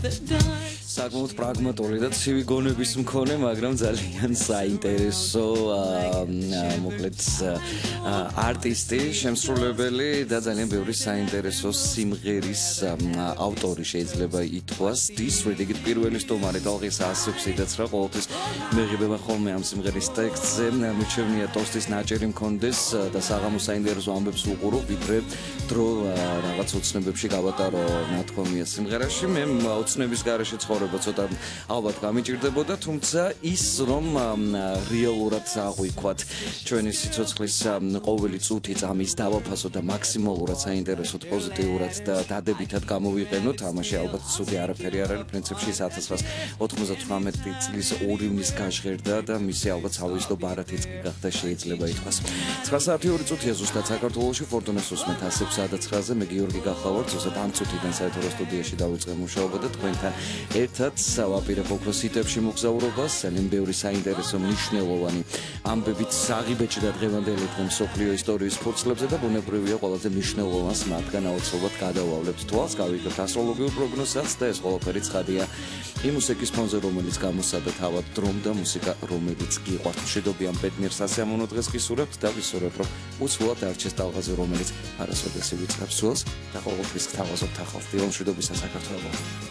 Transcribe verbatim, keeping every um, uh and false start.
საკმაოდ პრაგმატული და ცივი გონების მქონე, მაგრამ ძალიან საინტერესო მოკლედ არტისტი, შემსრულებელი და ძალიან ბევრი საინტერესო სიმღერის ავტორი შეიძლება ითქვას. დის რედიგით პირველი სტუმარი თალღის ასებს იდაც რა ყოველთვის მეღიბება ხოლმე ამ სიმღერის ტექსტზე. მიჩვენია ტოსტის ნაჭერი მქონდეს და საღამო საინტერესო ამბებს უყურო, ვიდრე დრო რაღაც ოცნებებში გავატარო ნათქვამია სიმღერაში. მე ოცნების გარეშე ცხოვრება ცოტა ალბათ გამიჭირდებოდა, თუმცა ის რომ რეალურად აღვიქვათ ჩვენი სიცოცხლის ყოველი წუთი წამის დავაფასო და მაქსიმალურად საინტერესოდ პოზიტიურად და დადებითად გამოვიყენოთ, ამაში ალბათ ცუდი არაფერი არ არის. პრინციპში ის ათას ცხრაასა ოთხმოცდათვრამეტი წლის ორი ივნის გაჟღერდა და მისი ალბათ სავოისდო ბარათი წელი გახდა შეიძლება ითქვას. ცხრა საათი ორი წუთია ზუსტად საქართველოში, ფორტუნას უსმენთ ასებსა და ცხრაზე. მე გიორგი გახლავართ, ზუსტად ამ წუთიდან საერთო სტუდიაში დავიწყე მუშაობა და თქვენთან ერთად ვაპირებ ოქროს ჰიტებში მოგზაურობას, ძალიან ბევრი საინტერესო მნიშვნელოვანი ამბებით საღიბეჭდა დღევანდელი დღე მსოფლიო ისტორიის ფურცლებზე და ბუნებრივია ყველაზე მნიშვნელოვანს მათგან აუცილებლად გადავავლებთ თვალს, გავიგებთ ასტროლოგიურ პროგნოზსაც და ეს ყველაფერი ცხადია იმ მუსიკის ფონზე, რომელიც გამოსცადეთ ავად დრომ და მუსიკა, რომელიც გიყვართ. მშვიდობიან ბედნიერ სასიამოვნო დღეს გისურვებთ და ვისურვებ, რომ უცვლად დარჩეს ტალღაზე, რომელიც არასოდეს ივიწყებს სულს და ყოველთვის გთავაზობთ ახალ მშვიდობისა საქართველოს.